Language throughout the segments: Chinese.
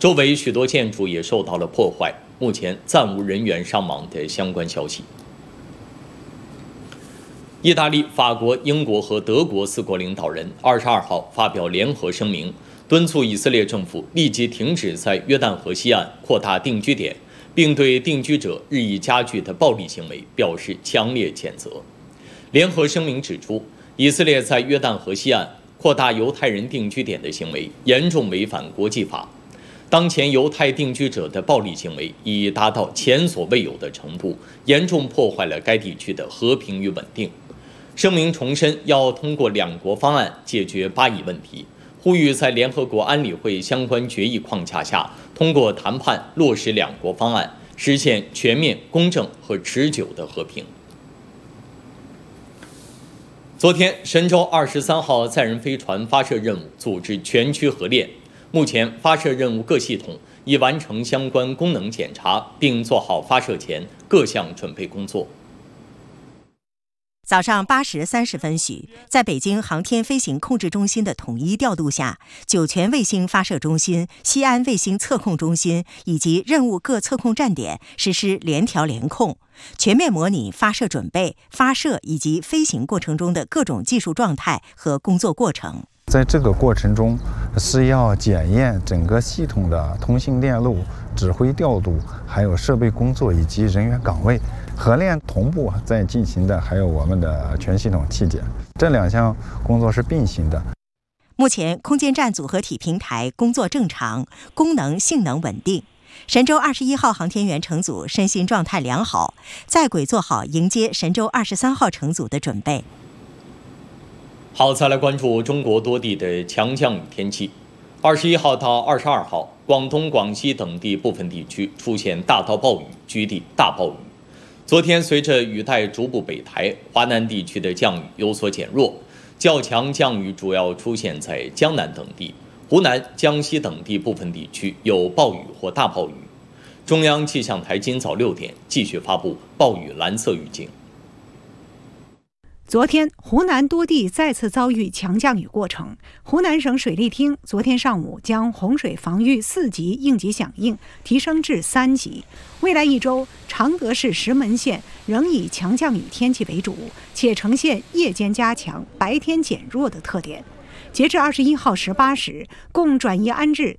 周围许多建筑也受到了破坏，目前暂无人员伤亡的相关消息。意大利、法国、英国和德国4国领导人22号发表联合声明，敦促以色列政府立即停止在约旦河西岸扩大定居点，并对定居者日益加剧的暴力行为表示强烈谴责。联合声明指出，以色列在约旦河西岸扩大犹太人定居点的行为严重违反国际法。当前犹太定居者的暴力行为已达到前所未有的程度，严重破坏了该地区的和平与稳定。声明重申要通过2国方案解决巴以问题，呼吁在联合国安理会相关决议框架下，通过谈判落实2国方案，实现全面、公正和持久的和平。昨天，神舟23号载人飞船发射任务组织全区核练，目前发射任务各系统已完成相关功能检查，并做好发射前各项准备工作。 早上8时30分许，在北京航天飞行控制中心的统一调度下，酒泉卫星发射中心、西安卫星测控中心以及任务各测控站点实施联调联控，全面模拟发射准备、发射以及飞行过程中的各种技术状态和工作过程。 在这个过程中，是要检验整个系统的通信链路、指挥调度，还有设备工作以及人员岗位。核练同步在进行的还有我们的全系统气检，这2项工作是并行的。 目前空间站组合体平台工作正常，功能性能稳定。神舟21号航天员乘组身心状态良好，在轨做好迎接神舟23号乘组的准备。 好，再来关注中国多地的强降雨天气。21号到22号，广东、广西等地部分地区出现大到暴雨，局地大暴雨。昨天，随着雨带逐步北抬，华南地区的降雨有所减弱，较强降雨主要出现在江南等地，湖南、江西等地部分地区有暴雨或大暴雨。中央气象台今早6点继续发布暴雨蓝色预警。 昨天，湖南多地再次遭遇强降雨过程。湖南省水利厅昨天上午将洪水防御4级应急响应提升至3级。未来1周，常德市石门县仍以强降雨天气为主，且呈现夜间加强、白天减弱的特点。截至21号18时，共转移安置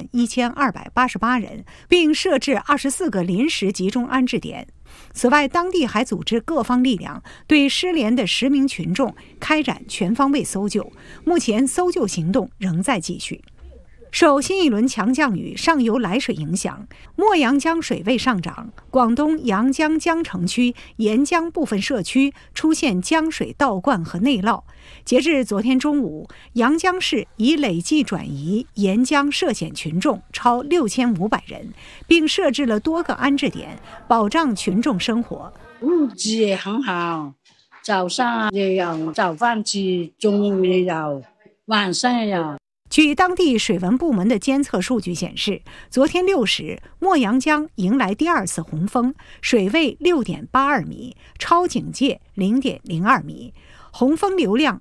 31288人，并设置24个临时集中安置点。此外，当地还组织各方力量对失联的10名群众开展全方位搜救，目前搜救行动仍在继续。受新一轮强降雨上游来水影响，墨阳江水位上涨，广东阳江江城区沿江部分社区出现江水倒灌和内涝。截至昨天中午，阳江市已累计转移沿江涉险群众超6500人，并设置了多个安置点，保障群众生活。 物资也很好，早上也有早饭吃，中午也有，晚上也有。 据当地水文部门的监测数据显示，昨天6时，墨阳江迎来第2次洪峰，水位6.82米，超警戒0.02米，洪峰流量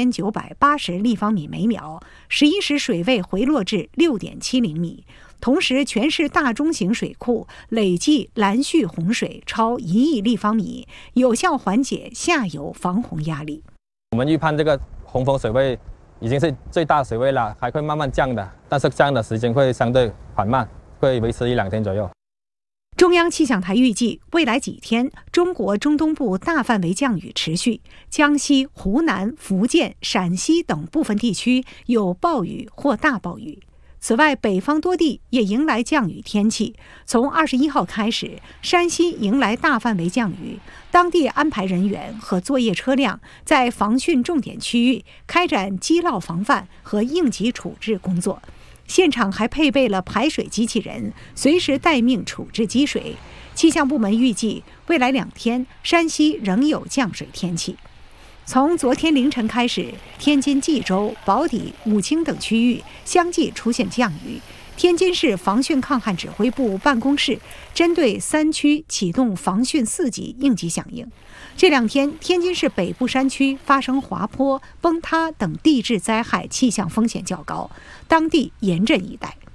3980立方米每秒。11时水位回落至6.70米。同时，全市大中型水库累计拦蓄洪水超1亿立方米，有效缓解下游防洪压力。 我们预判这个洪峰水位已经是最大水位了，还会慢慢降的，但是降的时间会相对缓慢，会维持1-2天左右。 中央气象台预计，未来几天，中国中东部大范围降雨持续，江西、湖南、福建、陕西等部分地区有暴雨或大暴雨。此外，北方多地也迎来降雨天气。从21号开始，山西迎来大范围降雨，当地安排人员和作业车辆在防汛重点区域开展积涝防范和应急处置工作。现场还配备了排水机器人，随时待命处置积水。气象部门预计，未来2天，山西仍有降水天气。从昨天凌晨开始，天津蓟州、宝坻、武清等区域相继出现降雨。天津市防汛抗旱指挥部办公室针对3区启动防汛4级应急响应。这2天，天津市北部山区发生滑坡、崩塌等地质灾害气象风险较高，当地严阵以待。